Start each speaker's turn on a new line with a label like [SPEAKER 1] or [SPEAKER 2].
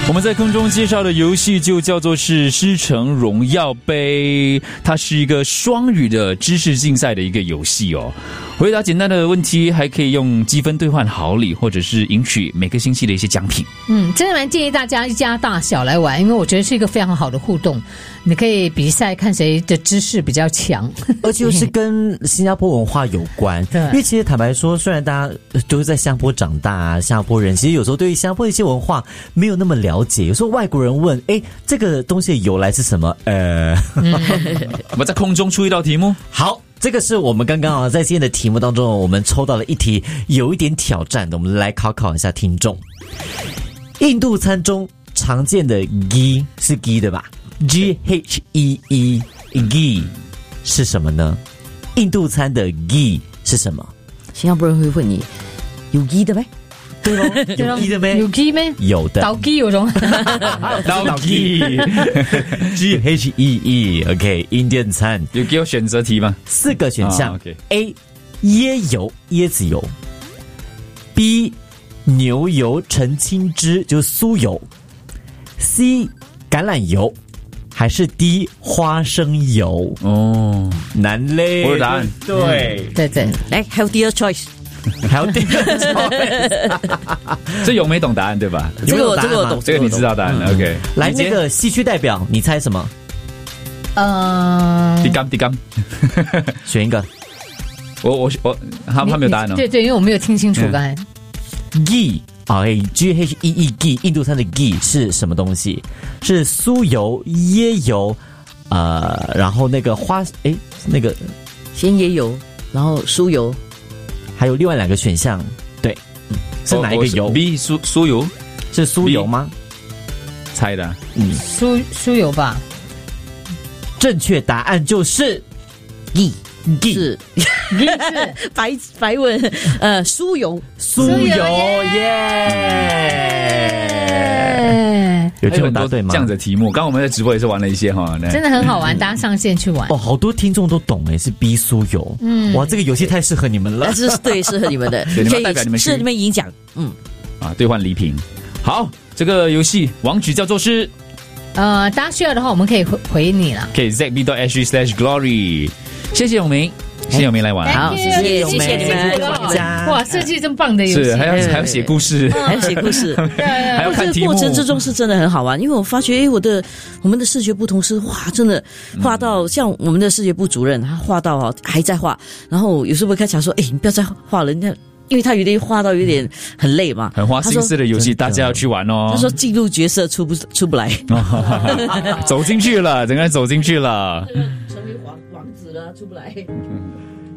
[SPEAKER 1] 我们在空中介绍的游戏就叫做是师承荣耀杯，它是一个双语的知识竞赛的一个游戏哦。回答简单的问题，还可以用积分兑换好礼，或者是赢取每个星期的一些奖品。
[SPEAKER 2] 真的蛮建议大家一家大小来玩，因为我觉得是一个非常好的互动。你可以比赛看谁的知识比较强，
[SPEAKER 3] 而且又是跟新加坡文化有关。
[SPEAKER 2] 对，
[SPEAKER 3] 因为其实坦白说，虽然大家都是在新加坡长大啊，新加坡人其实有时候对于新加坡的一些文化没有那么了解。有时候外国人问，这个东西的由来是什么？
[SPEAKER 1] 我们在空中出一道题目。
[SPEAKER 3] 好。这个是我们刚刚在今天的题目当中，我们抽到了一题有一点挑战的，我们来考一下听众。印度餐中常见的 ghee 是 ghee 的吧 ？Ghee ghee 是什么呢？印度餐的 ghee 是什么？
[SPEAKER 4] 新加坡人会问你有 ghee 的没？
[SPEAKER 3] 对咯，有 ghee 的没？
[SPEAKER 2] 有 ghee 咩？
[SPEAKER 3] 有的。
[SPEAKER 2] 倒 ghee 有种。
[SPEAKER 1] 倒 ghee
[SPEAKER 3] Ghee OK 印度餐
[SPEAKER 1] 有给我选择题吗
[SPEAKER 3] ？4个选项。
[SPEAKER 1] okay.
[SPEAKER 3] A 椰油椰子油 B 牛油澄清汁就是酥油 C 橄榄油还是 D 花生油？
[SPEAKER 1] 哦，
[SPEAKER 3] 难嘞！
[SPEAKER 1] 我有答案。
[SPEAKER 3] 对
[SPEAKER 4] 来还有第二 choice。
[SPEAKER 3] 还有第二 choice
[SPEAKER 1] 这有没懂答案对吧？
[SPEAKER 4] 这个我懂，
[SPEAKER 1] 这个你知道答案。OK， 来
[SPEAKER 3] 那个西区代表，你猜什么？
[SPEAKER 1] 地甘，
[SPEAKER 3] 选一个。
[SPEAKER 1] 我他没有答案哦。
[SPEAKER 2] 对，因为我没有听清楚刚才。
[SPEAKER 3] Ghee Ghee Ghee 印度餐的 Ghee 是什么东西？是酥油、椰油，然后那个那个
[SPEAKER 4] 先椰油，然后酥油。
[SPEAKER 3] 还有另外2个选项，对，是哪一个油
[SPEAKER 1] ？B 酥油，
[SPEAKER 3] 是酥油吗？
[SPEAKER 1] 猜的，
[SPEAKER 2] 酥油吧。
[SPEAKER 3] 正确答案就是
[SPEAKER 4] ghee 是白文酥油
[SPEAKER 3] 耶！有这种答对吗？
[SPEAKER 1] 这样的题目，刚刚我们在直播也是玩了一些哈，
[SPEAKER 2] 真的很好玩，大家上线去玩。
[SPEAKER 3] 好多听众都懂是 B 酥油。哇，这个游戏太适合你们了，
[SPEAKER 4] 对，适合你们的，可以
[SPEAKER 1] 代表你们
[SPEAKER 4] 适合你们赢奖。
[SPEAKER 1] 兑换礼品。好，这个游戏网址叫做是。
[SPEAKER 2] 大家需要的话，我们可以回你了。
[SPEAKER 1] 可以 zb.sg/glory。谢谢永明。谢谢永明来玩，
[SPEAKER 4] 好，谢谢你们，
[SPEAKER 2] 哇，设计这么棒的游戏，
[SPEAKER 1] 是还要写故事，
[SPEAKER 4] 还要写故事，
[SPEAKER 1] 还要看题目。
[SPEAKER 4] 过程之中是真的很好玩，因为我发觉，我们的视觉部同事，哇，真的画到像我们的视觉部主任，他画到还在画，然后有时候会跟他讲说，你不要再画了，因为他有点画到有点很累嘛，
[SPEAKER 1] 很花心思的游戏，大家要去玩哦。
[SPEAKER 4] 他说进入角色出不来，
[SPEAKER 1] 走进去了，整个人走进去了，
[SPEAKER 4] 成为王子了，出不来。